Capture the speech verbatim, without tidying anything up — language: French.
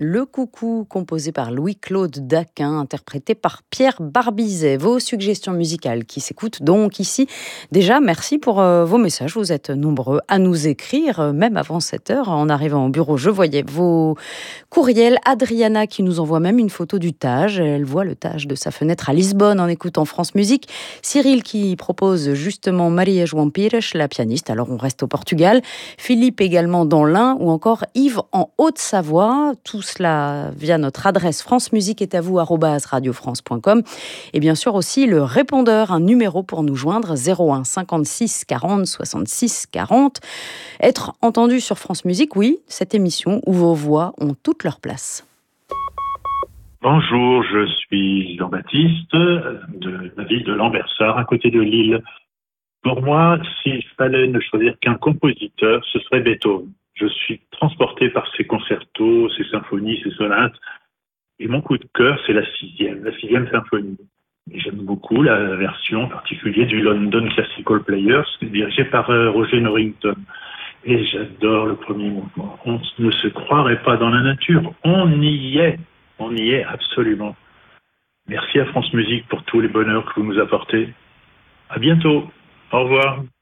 Le Coucou, composé par Louis-Claude Daquin, interprété par Pierre Barbizet. Vos suggestions musicales qui s'écoutent donc ici. Déjà, merci pour euh, vos messages. Vous êtes nombreux à nous écrire, euh, même avant sept heures. En arrivant au bureau, je voyais vos courriels. Adriana qui nous envoie même une photo du Tage. Elle voit le Tage de sa fenêtre à Lisbonne en écoutant France Musique. Cyril qui propose justement Maria João Pires, la pianiste. Alors on reste au Portugal. Philippe également dans l'Ain ou encore Yves en Haute-Savoie. Tout cela via notre adresse france musique est à vous arobase radio france point com et bien sûr aussi le répondeur, un numéro pour nous joindre zéro un cinquante-six quarante soixante-six quarante. Être entendu sur France Musique, oui, cette émission où vos voix ont toute leur place. Bonjour, je suis Jean-Baptiste de la ville de Lambersart à côté de Lille. Pour moi, s'il fallait ne choisir qu'un compositeur, ce serait Beethoven. Je suis transporté par ses concertos, ses symphonies, ses sonates. Et mon coup de cœur, c'est la sixième, la sixième symphonie. Et j'aime beaucoup la version particulière du London Classical Players, dirigée par Roger Norrington. Et j'adore le premier mouvement. On ne se croirait pas dans la nature. On y est. On y est absolument. Merci à France Musique pour tous les bonheurs que vous nous apportez. À bientôt. Au revoir.